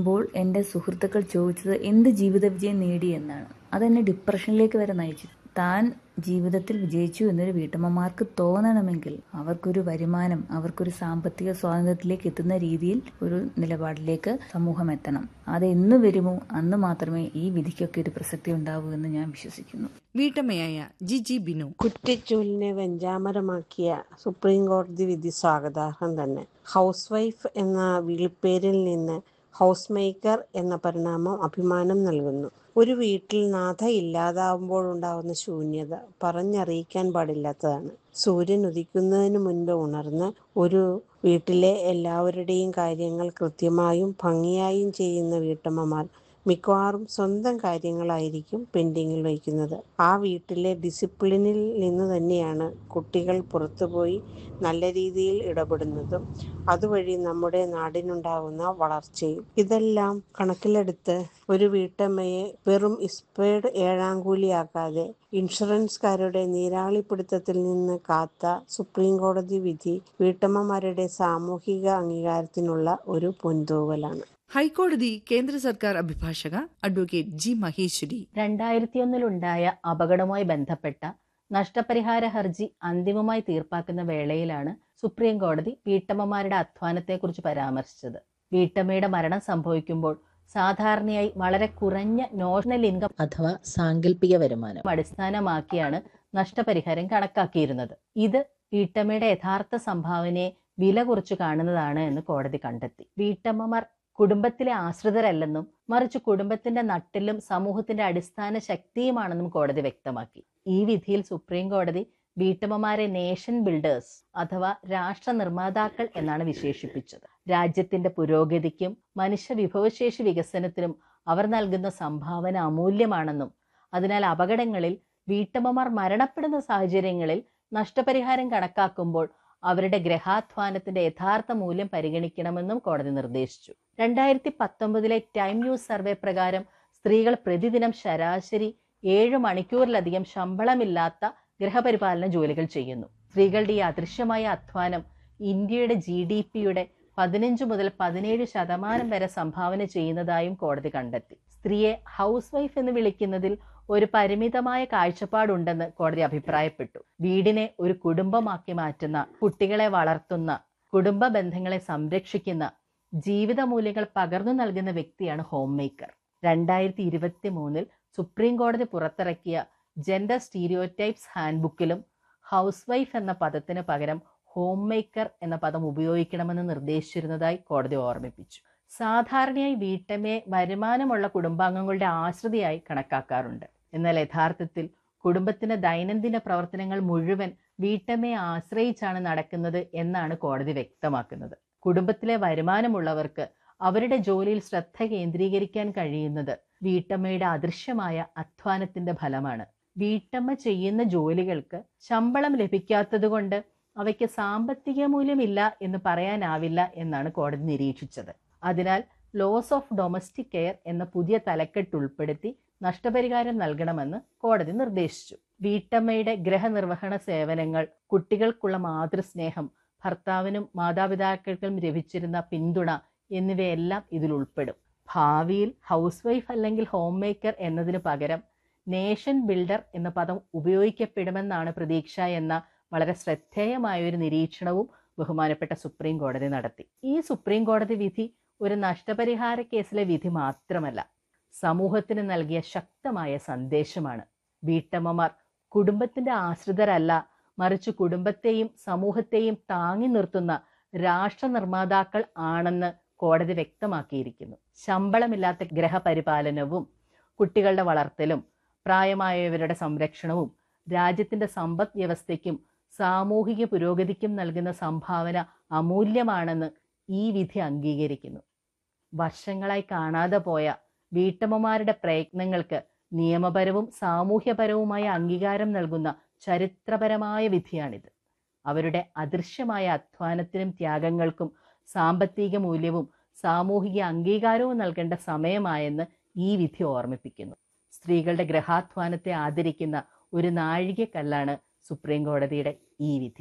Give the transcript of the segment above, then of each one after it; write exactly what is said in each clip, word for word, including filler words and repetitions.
പറയുമ്പോൾ എൻ്റെ സുഹൃത്തുക്കൾ ചോദിച്ചത് എന്ത് ജീവിത വിജയം നേടി എന്നാണ്. അതെന്നെ ഡിപ്രഷനിലേക്ക് വരെ നയിച്ചു. താൻ ജീവിതത്തിൽ വിജയിച്ചു എന്നൊരു വീട്ടമ്മമാർക്ക് തോന്നണമെങ്കിൽ അവർക്കൊരു വരുമാനം, അവർക്കൊരു സാമ്പത്തിക സ്വാതന്ത്ര്യത്തിലേക്ക് എത്തുന്ന രീതിയിൽ ഒരു നിലപാടിലേക്ക് സമൂഹം എത്തണം. അത് എന്ന് വരുമോ അന്ന് മാത്രമേ ഈ വിധിക്കൊക്കെ ഒരു പ്രസക്തി ഉണ്ടാവൂ എന്ന് ഞാൻ വിശ്വസിക്കുന്നു. വീട്ടമ്മയായ ജിജി ബിനു. കുറ്റിച്ചൂലിനെ വെഞ്ചാമരമാക്കിയ സുപ്രീം കോടതി വിധി സ്വാഗതാർഹം തന്നെ. ഹൗസ് വൈഫ് എന്ന വിളിപ്പേരിൽ നിന്ന് ഹൗസ് മേക്കർ എന്ന പരിണാമം അഭിമാനം നൽകുന്നു. ഒരു വീട്ടിൽ നാഥ ഇല്ലാതാവുമ്പോഴുണ്ടാവുന്ന ശൂന്യത പറഞ്ഞറിയിക്കാൻ പാടില്ലാത്തതാണ്. സൂര്യൻ ഉദിക്കുന്നതിന് മുൻപ് ഉണർന്ന് ഒരു വീട്ടിലെ എല്ലാവരുടെയും കാര്യങ്ങൾ കൃത്യമായും ഭംഗിയായും ചെയ്യുന്ന വീട്ടമ്മമാർ മിക്കവാറും സ്വന്തം കാര്യങ്ങളായിരിക്കും പെൻഡിങ്ങിൽ വയ്ക്കുന്നത്. ആ വീട്ടിലെ ഡിസിപ്ലിനിൽ നിന്ന് തന്നെയാണ് കുട്ടികൾ പുറത്തുപോയി നല്ല രീതിയിൽ ഇടപെടുന്നതും അതുവഴി നമ്മുടെ നാടിനുണ്ടാകുന്ന വളർച്ചയും. ഇതെല്ലാം കണക്കിലെടുത്ത് ഒരു വീട്ടമ്മയെ വെറും ഇസ്പേഡ് ഏഴാങ്കൂലിയാക്കാതെ ഇൻഷുറൻസുകാരുടെ നീരാളിപ്പിടുത്തത്തിൽ നിന്ന് കാത്ത സുപ്രീം കോടതി വിധി വീട്ടമ്മമാരുടെ സാമൂഹിക അംഗീകാരത്തിനുള്ള ഒരു പൊൻതൂവലാണ്. ഹൈക്കോടതി കേന്ദ്ര സർക്കാർ അഭിഭാഷക അഡ്വക്കേറ്റ് ജി മഹേശ്വരി. രണ്ടായിരത്തി ഒന്നിലുണ്ടായ അപകടവുമായി ബന്ധപ്പെട്ട നഷ്ടപരിഹാര ഹർജി അന്തിമമായി തീർപ്പാക്കുന്ന വേളയിലാണ് സുപ്രീം കോടതി വീട്ടമ്മമാരുടെ അധ്വാനത്തെക്കുറിച്ച് പരാമർശിച്ചത്. വീട്ടമ്മയുടെ മരണം സംഭവിക്കുമ്പോൾ സാധാരണയായി വളരെ കുറഞ്ഞ നോഷണൽ ഇൻകം അഥവാ സാങ്കല്പിക വരുമാനം അടിസ്ഥാനമാക്കിയാണ് നഷ്ടപരിഹാരം കണക്കാക്കിയിരുന്നത്. ഇത് വീട്ടമ്മയുടെ യഥാർത്ഥ സംഭാവനയെ വില കുറച്ചു കാണുന്നതാണ് എന്ന് കോടതി കണ്ടെത്തി. വീട്ടമ്മമാർ കുടുംബത്തിലെ ആശ്രിതരല്ലെന്നും മറിച്ച് കുടുംബത്തിന്റെ നട്ടിലും സമൂഹത്തിന്റെ അടിസ്ഥാന ശക്തിയുമാണെന്നും കോടതി വ്യക്തമാക്കി. ഈ വിധിയിൽ സുപ്രീം കോടതി വീട്ടമ്മമാരെ നേഷൻ ബിൽഡേഴ്സ് അഥവാ രാഷ്ട്ര നിർമ്മാതാക്കൾ എന്നാണ് വിശേഷിപ്പിച്ചത്. രാജ്യത്തിന്റെ പുരോഗതിക്കും മനുഷ്യ വിഭവശേഷി വികസനത്തിനും അവർ നൽകുന്ന സംഭാവന അമൂല്യമാണെന്നും അതിനാൽ അപകടങ്ങളിൽ വീട്ടമ്മമാർ മരണപ്പെടുന്ന സാഹചര്യങ്ങളിൽ നഷ്ടപരിഹാരം കണക്കാക്കുമ്പോൾ അവരുടെ ഗ്രഹാധ്വാനത്തിന്റെ യഥാർത്ഥ മൂല്യം പരിഗണിക്കണമെന്നും കോടതി നിർദ്ദേശിച്ചു. രണ്ടായിരത്തി പത്തൊമ്പതിലെ ടൈം ന്യൂസ് സർവേ പ്രകാരം സ്ത്രീകൾ പ്രതിദിനം ശരാശരി ഏഴ് മണിക്കൂറിലധികം ശമ്പളമില്ലാത്ത ഗൃഹപരിപാലന ജോലികൾ ചെയ്യുന്നു. സ്ത്രീകളുടെ ഈ അദൃശ്യമായ അധ്വാനം ഇന്ത്യയുടെ ജി ഡി പിയുടെ പതിനഞ്ച് മുതൽ പതിനേഴ് ശതമാനം വരെ സംഭാവന ചെയ്യുന്നതായും കോടതി കണ്ടെത്തി. സ്ത്രീയെ ഹൗസ് വൈഫ് എന്ന് വിളിക്കുന്നതിൽ ഒരു പരിമിതമായ കാഴ്ചപ്പാടുണ്ടെന്ന് കോടതി അഭിപ്രായപ്പെട്ടു. വീടിനെ ഒരു കുടുംബമാക്കി മാറ്റുന്ന, കുട്ടികളെ വളർത്തുന്ന, കുടുംബ ബന്ധങ്ങളെ സംരക്ഷിക്കുന്ന, ജീവിത മൂല്യങ്ങൾ പകർന്നു നൽകുന്ന വ്യക്തിയാണ് ഹോം മേക്കർ. രണ്ടായിരത്തി ഇരുപത്തി മൂന്നിൽ സുപ്രീം കോടതി പുറത്തിറക്കിയ gender stereotypes hand ബുക്കിലും house wife എന്ന പദത്തിന് പകരം ഹോം മേക്കർ എന്ന പദം ഉപയോഗിക്കണമെന്ന് നിർദ്ദേശിച്ചിരുന്നതായി കോടതി ഓർമ്മിപ്പിച്ചു. സാധാരണയായി വീട്ടമ്മയെ വരുമാനമുള്ള കുടുംബാംഗങ്ങളുടെ ആശ്രിതയായി കണക്കാക്കാറുണ്ട്. എന്നാൽ യഥാർത്ഥത്തിൽ കുടുംബത്തിന്റെ ദൈനംദിന പ്രവർത്തനങ്ങൾ മുഴുവൻ വീട്ടമ്മയെ ആശ്രയിച്ചാണ് നടക്കുന്നത് എന്നാണ് കോടതി വ്യക്തമാക്കുന്നത്. കുടുംബത്തിലെ വരുമാനമുള്ളവർക്ക് അവരുടെ ജോലിയിൽ ശ്രദ്ധ കേന്ദ്രീകരിക്കാൻ കഴിയുന്നത് വീട്ടമ്മയുടെ അദൃശ്യമായ അധ്വാനത്തിന്റെ ഫലമാണ്. വീട്ടമ്മ ചെയ്യുന്ന ജോലികൾക്ക് ശമ്പളം ലഭിക്കാത്തതുകൊണ്ട് അവയ്ക്ക് സാമ്പത്തിക മൂല്യമില്ല എന്ന് പറയാനാവില്ല എന്നാണ് കോടതി നിരീക്ഷിച്ചത്. അതിനാൽ ലോസ് ഓഫ് ഡൊമസ്റ്റിക് കെയർ എന്ന പുതിയ തലക്കെട്ട് ഉൾപ്പെടുത്തി നഷ്ടപരിഹാരം നൽകണമെന്ന് കോടതി നിർദ്ദേശിച്ചു. വീട്ടമ്മയുടെ ഗൃഹനിർവഹണ സേവനങ്ങൾ, കുട്ടികൾക്കുള്ള മാതൃസ്നേഹം, ഭർത്താവിനും മാതാപിതാക്കൾക്കും ലഭിച്ചിരുന്ന പിന്തുണ എന്നിവയെല്ലാം ഇതിൽ ഉൾപ്പെടും. ഭാവിയിൽ ഹൗസ് വൈഫ് അല്ലെങ്കിൽ ഹോം മേക്കർ എന്നതിന് പകരം നേഷൻ ബിൽഡർ എന്ന പദം ഉപയോഗിക്കപ്പെടുമെന്നാണ് പ്രതീക്ഷ എന്ന വളരെ ശ്രദ്ധേയമായ ഒരു നിരീക്ഷണവും ബഹുമാനപ്പെട്ട സുപ്രീം കോടതി നടത്തി. ഈ സുപ്രീം കോടതി വിധി ഒരു നഷ്ടപരിഹാര കേസിലെ വിധി മാത്രമല്ല, സമൂഹത്തിന് നൽകിയ ശക്തമായ സന്ദേശമാണ്. വീട്ടമ്മമാർ കുടുംബത്തിന്റെ ആശ്രിതരല്ല, മറിച്ച് കുടുംബത്തെയും സമൂഹത്തെയും താങ്ങി നിർത്തുന്ന രാഷ്ട്ര നിർമ്മാതാക്കൾ ആണെന്ന് കോടതി വ്യക്തമാക്കിയിരിക്കുന്നു. ശമ്പളമില്ലാത്ത ഗൃഹപരിപാലനവും കുട്ടികളുടെ വളർത്തലും പ്രായമായവരുടെ സംരക്ഷണവും രാജ്യത്തിന്റെ സമ്പദ് വ്യവസ്ഥയ്ക്കും സാമൂഹിക പുരോഗതിക്കും നൽകുന്ന സംഭാവന അമൂല്യമാണെന്ന് ഈ വിധി അംഗീകരിക്കുന്നു. വർഷങ്ങളായി കാണാതെ പോയ വീട്ടമ്മമാരുടെ പ്രയത്നങ്ങൾക്ക് നിയമപരവും സാമൂഹ്യപരവുമായ അംഗീകാരം നൽകുന്ന ചരിത്രപരമായ വിധിയാണിത്. അവരുടെ അദൃശ്യമായ അധ്വാനത്തിനും ത്യാഗങ്ങൾക്കും സാമ്പത്തിക മൂല്യവും സാമൂഹിക അംഗീകാരവും നൽകേണ്ട സമയമായെന്ന് ഈ വിധി ഓർമ്മിപ്പിക്കുന്നു. സ്ത്രീകളുടെ ഗൃഹാധ്വാനത്തെ ആദരിക്കുന്ന ഒരു നാഴികക്കല്ലാണ് സുപ്രീം കോടതിയുടെ ഈ വിധി.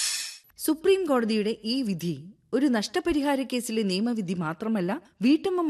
സുപ്രീം കോടതിയുടെ ഈ വിധി ഒരു നഷ്ടപരിഹാര കേസിലെ നിയമവിധി മാത്രമല്ല, വീട്ടമ്മ